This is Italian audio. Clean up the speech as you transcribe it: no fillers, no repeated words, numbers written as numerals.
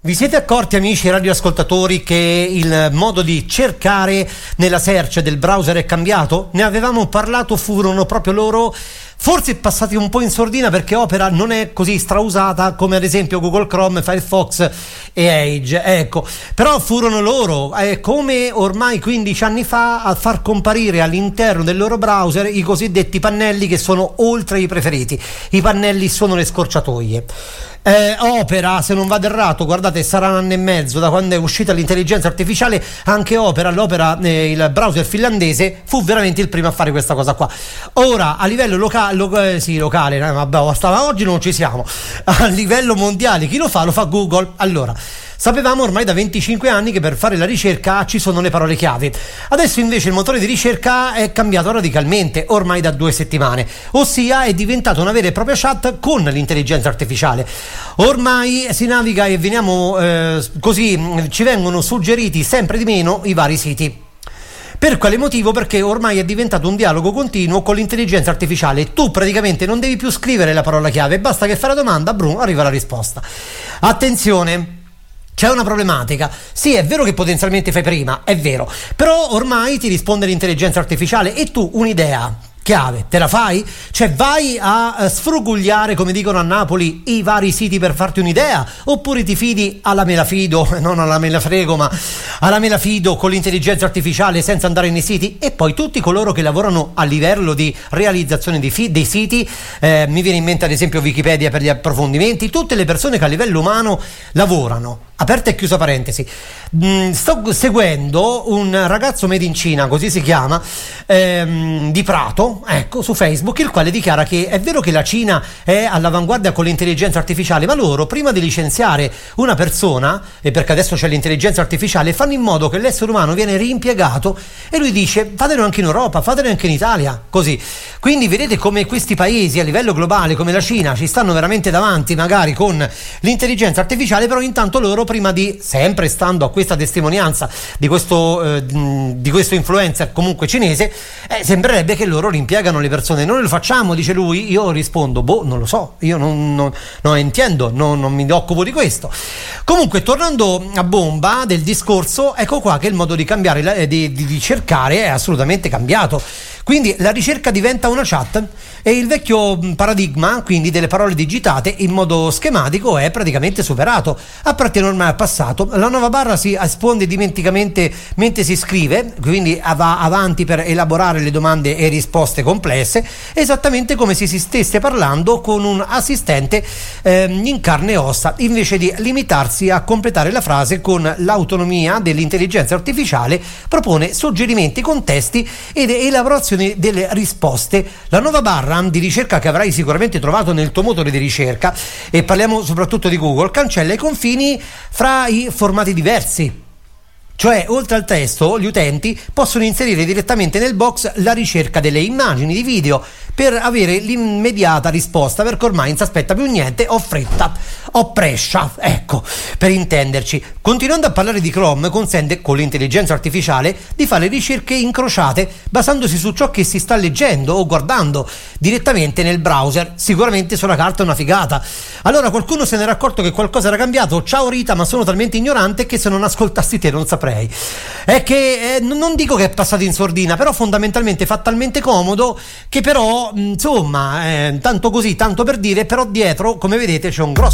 Vi siete accorti, amici radioascoltatori, che il modo di cercare nella search del browser è cambiato? Ne avevamo parlato, furono proprio loro forse passati un po' in sordina, perché Opera non è così strausata come ad esempio Google Chrome, Firefox e Edge, ecco. Però furono loro, come ormai 15 anni fa, a far comparire all'interno del loro browser i cosiddetti pannelli, che sono oltre i preferiti. I pannelli sono le scorciatoie. Opera, se non vado errato, guardate, sarà un anno e mezzo da quando è uscita l'intelligenza artificiale. Anche Opera, il browser finlandese, fu veramente il primo a fare questa cosa qua. Ora, a livello locale, vabbè, oggi non ci siamo. A livello mondiale, chi lo fa? Lo fa Google. Allora, sapevamo ormai da 25 anni che per fare la ricerca ci sono le parole chiave. Adesso invece il motore di ricerca è cambiato radicalmente, ormai da 2 settimane, ossia è diventato una vera e propria chat con l'intelligenza artificiale. Ormai si naviga e veniamo così, ci vengono suggeriti sempre di meno i vari siti. Per quale motivo? Perché ormai è diventato un dialogo continuo con l'intelligenza artificiale. Tu praticamente non devi più scrivere la parola chiave, basta che fai la domanda, brum, arriva la risposta. Attenzione, c'è una problematica. Sì, è vero che potenzialmente fai prima, è vero, però ormai ti risponde l'intelligenza artificiale e tu un'idea chiave te la fai? Cioè vai a sfrugugliare, come dicono a Napoli, i vari siti per farti un'idea, oppure ti fidi alla me la fido, non alla me la frego, ma alla me la fido con l'intelligenza artificiale senza andare nei siti? E poi tutti coloro che lavorano a livello di realizzazione dei siti, mi viene in mente ad esempio Wikipedia per gli approfondimenti, tutte le persone che a livello umano lavorano. Aperta e chiusa parentesi. Sto seguendo un ragazzo made in Cina, così si chiama, di Prato, ecco, su Facebook, il quale dichiara che è vero che la Cina è all'avanguardia con l'intelligenza artificiale, ma loro prima di licenziare una persona, e perché adesso c'è l'intelligenza artificiale, fanno in modo che l'essere umano viene reimpiegato, e lui dice fatelo anche in Europa, fatelo anche in Italia, così. Quindi vedete come questi paesi a livello globale come la Cina ci stanno veramente davanti, magari con l'intelligenza artificiale, però intanto loro, prima di, sempre stando a questa testimonianza di questo influencer comunque cinese, sembrerebbe che loro rimpiegano le persone. Noi lo facciamo, dice lui. Io rispondo non lo so, io non intendo, non mi occupo di questo. Comunque, tornando a bomba del discorso, ecco qua che il modo di cambiare di cercare è assolutamente cambiato. Quindi la ricerca diventa una chat e il vecchio paradigma, quindi delle parole digitate in modo schematico, è praticamente superato, appartiene ormai al passato. La nuova barra si esponde dimenticamente mentre si scrive, quindi va avanti per elaborare le domande e risposte complesse, esattamente come se si stesse parlando con un assistente in carne e ossa, invece di limitarsi a completare la frase con l'autonomia dell'intelligenza artificiale. Propone suggerimenti, contesti ed elaborazione delle risposte. La nuova barra di ricerca che avrai sicuramente trovato nel tuo motore di ricerca, e parliamo soprattutto di Google, cancella i confini fra i formati diversi. Cioè, oltre al testo, gli utenti possono inserire direttamente nel box la ricerca delle immagini, di video, per avere l'immediata risposta, perché ormai non si aspetta più niente, ho fretta, ho prescia, ecco, per intenderci. Continuando a parlare di Chrome, consente con l'intelligenza artificiale di fare ricerche incrociate basandosi su ciò che si sta leggendo o guardando direttamente nel browser. Sicuramente sulla carta è una figata. Allora, qualcuno se n'era accorto che qualcosa era cambiato? Ciao Rita, ma sono talmente ignorante che se non ascoltassi te non saprei. È che non dico che è passato in sordina, però fondamentalmente fa talmente comodo che però insomma tanto così, tanto per dire, però dietro, come vedete, c'è un grosso